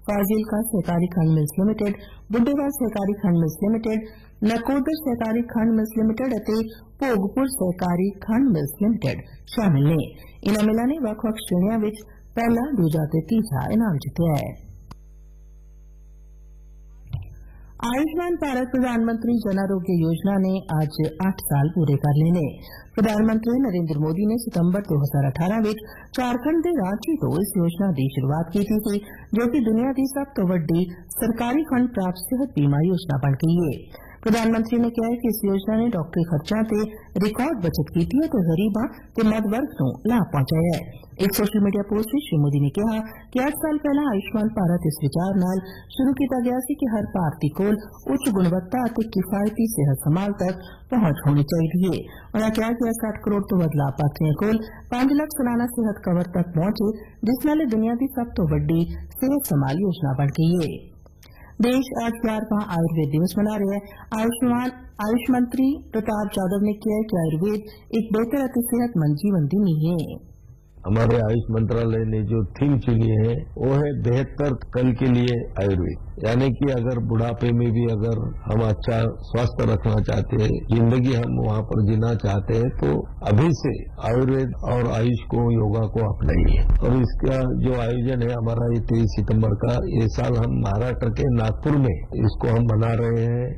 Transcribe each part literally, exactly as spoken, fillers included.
फाजिल्का सहकारी खंड mills limited, बुड्डेवाल सहकारी खंड मिल्स लिमिटेड, नकोदर सहकारी खंड मिल्स लिमिटेड ਅਤੇ ਭੋਗਪੁਰ सहकारी खंड मिल्स लिमिटेड शामिल ਨੇ। ਇਨ੍ਹਾਂ ਮਿਲਾਂ ਨੇ ਵੱਖ-ਵੱਖ ਸ਼੍ਰੇਣੀਆਂ ਵਿੱਚ ਪਹਿਲਾ, ਦੂਜਾ ਤੇ ਤੀਜਾ ਇਨਾਮ ਜਿੱਤਿਆ ਹੈ। आयुष्मान भारत प्रधानमंत्री जन आरोग्य योजना ने आज आठ साल पूरे कर लिए ने। प्रधानमंत्री नरेंद्र मोदी ने सितंबर दो हजार अठारह में झारखंड के रांची तो इस योजना की शुरुआत की थी, जो कि दुनिया की सब तो वड्डी सरकारी फंड प्राप्त सेहत बीमा योजना बन गई है। प्रधानमंत्री ने कहा कि इस योजना ने डॉक्टरी खर्चा से रिकॉर्ड बचत की है तो गरीबों ते मध वर्ग को लाभ पहुंचाया है। एक सोशल मीडिया पोस्ट में श्री मोदी ने कहा कि आठ साल पहला आयुष्मान भारत इस विचार नाल शुरू किया गया सी कि हर भारतीय को उच्च गुणवत्ता और किफायती सेहत संभाल तक पहुंच होनी चाहिए। उन्होंने कहा कि साठ करोड़ तो वध लाभार्थियों को पांच लाख सालाना सेहत कवर तक पहुंचे, जिस नाल दुनिया की सब तो वड्डी सेहत संभाल योजना बन गई है। देश आज ग्यारहवां आयुर्वेद दिवस मना रहा है। आयुष्मान आयुष मंत्री प्रताप यादव ने कहा कि आयुर्वेद एक बेहतर और सेहतमंद जीवन की नींव है। हमारे आयुष मंत्रालय ने जो थीम चुनी है वो है बेहतर कल के लिए आयुर्वेद, यानी कि अगर बुढ़ापे में भी अगर हम अच्छा स्वास्थ्य रखना चाहते हैं, जिंदगी हम वहां पर जीना चाहते हैं, तो अभी से आयुर्वेद और आयुष को, योगा को अपनाइए। और इसका जो आयोजन है हमारा ये तेईस सितंबर का, ये साल हम महाराष्ट्र के नागपुर में इसको हम मना रहे हैं।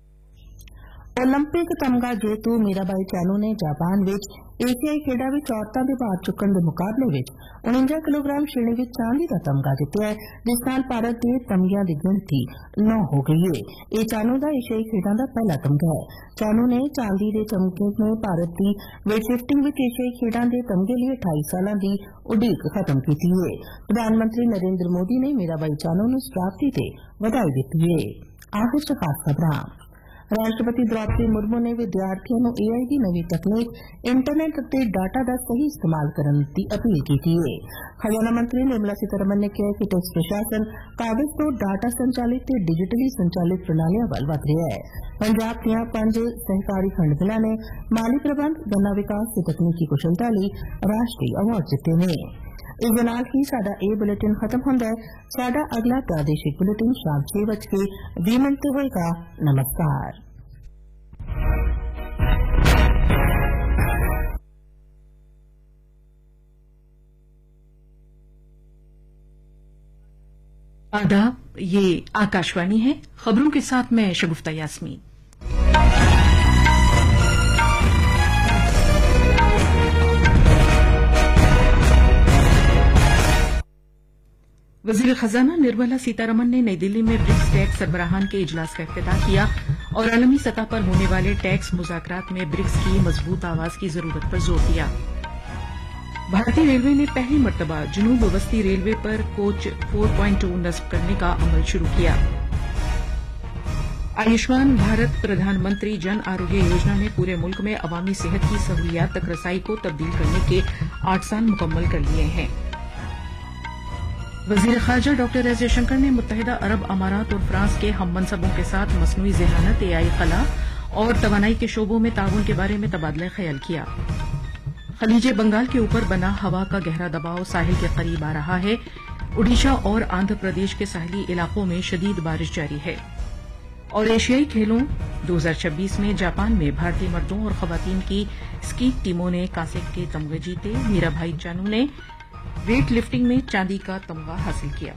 ओलंपिक तमगा जेतू मीराबाई चानू ने जापान विच एशियाई खेडा विच औरतां दे भार चुकण दे मुकाबले विच उनचास किलोग्राम श्रेणी विच चांदी का तमगा जितया है, जिस नाल भारत के तमगियां की गिनती नौ हो गई है। यह चानू का एशियाई खेडा का पहला तमगा है। चानू ने चांदी के तमगे में भारत की वेटलिफ्टिंग विच एशियाई खेडा के तमगे लिए अठाई साल की उड़ीक खत्म की है। प्रधानमंत्री नरेंद्र मोदी ने मीराबाई चानू नूं इस प्राप्ति ते बधाई दी है। आखिर च खास खबरां। राष्ट्रपति द्रौपदी मुर्मू ने विद्यार्थियों को ए आई की नवी तकनीक, इंटरनेट और डाटा का सही इस्तेमाल करने की अपील की है। खजाना मंत्री निर्मला सीतारमण ने कहा कि टैक्स प्रशासन कागज तो डाटा संचालित और डिजिटली संचालित प्रणालियों वाल वध रहा है। पंजाब दियां पंज सहकारी खंड मिलां ने माली प्रबंध, गन्ना विकास और तकनीकी कुशलता लिए राष्ट्रीय अवार्ड जीते ने। इस दे नाल ही साडा ए बुलेटिन खत्म होंदा है। साडा अगला प्रादेशिक बुलेटिन शाम छह बज के बीस मिनट होएगा। नमस्कार। आदाब, ये आकाशवाणी है। खबरों के साथ मैं शगुफ्ता यास्मीन। वजीर खजाना निर्मला सीतारमण ने नई दिल्ली में ब्रिक्स टैक्स सरबराहान के इजलास का इफ्तिताह किया और आलमी सतह पर होने वाले टैक्स मुज़ाकरात में ब्रिक्स की मजबूत आवाज की जरूरत पर जोर दिया। भारतीय रेलवे ने पहली मर्तबा जनूब वस्ती रेलवे पर कोच चार पॉइंट दो नस्ब करने का अमल शुरू किया। आयुष्मान भारत प्रधानमंत्री जन आरोग्य योजना ने पूरे मुल्क में अवामी सेहत की सहूलियात तक रसाई को तब्दील करने के आठ साल मुकम्मल कर लिए हैं। वजीर खारजा डॉक्टर एस जयशंकर ने मुत्तहिदा अरब अमारात और फ्रांस के हम मनसबों के साथ मसनूई ज़हानत, ए आई खला और तवानाई के शोबों में ताउन के बारे में तबादला ख्याल किया। खलीज बंगाल के ऊपर बना हवा का गहरा दबाव साहिल के करीब आ रहा है। ओडिशा और आंध्र प्रदेश के साहली इलाकों में शदीद बारिश जारी है। और एशियाई खेलों दो हजार छब्बीस में जापान में भारतीय मर्दों और खवातीन की स्कीट टीमों ने कांसे के तमगे जीते। मीराबाई चानू ने वेट लिफ्टिंग में चांदी का तमगा हासिल किया।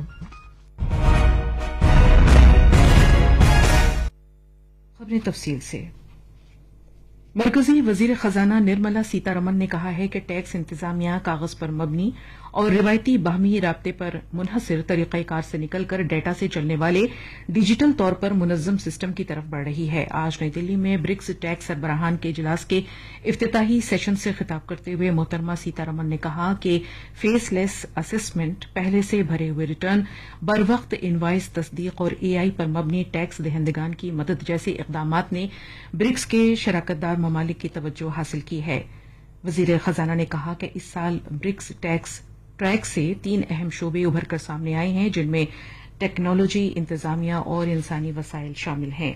खबरें तफसील से। मरकजी वजीर खजाना निर्मला सीतारमण ने कहा है कि टैक्स इंतजामिया कागज पर मबनी और रिवायती बाहमी राब्ते पर मुनहसिर तरीक़ेकार से निकलकर डेटा से चलने वाले डिजिटल तौर पर मुनज़्ज़म सिस्टम की तरफ बढ़ रही है। आज नई दिल्ली में ब्रिक्स टैक्स सरबराहान के इजलास के इफ्तिताही सेशन से खिताब करते हुए मोहतरमा सीतारमण ने कहा कि फेसलेस असेसमेंट, पहले से भरे हुए रिटर्न, बरवक्त इनवाइस तस्दीक और ए आई पर मबनी टैक्स दहंदगान की मदद जैसे इकदामात ने ब्रिक्स के शराकतदार ममालिक की तवज्जो हासिल की है। वजीर खजाना ने कहा कि इस साल ब्रिक्स टैक्स ट्रैक से तीन अहम शोबे उभर कर सामने आए हैं, जिनमें टेक्नोलॉजी, इंतजामिया और इंसानी वसाइल शामिल हैं।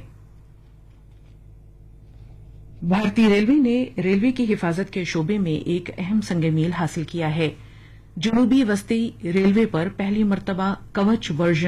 भारतीय रेलवे ने रेलवे की हिफाजत के शोबे में एक अहम संग मील हासिल किया है। जनूबी वस्ती रेलवे पर पहली मर्तबा कवच वर्जन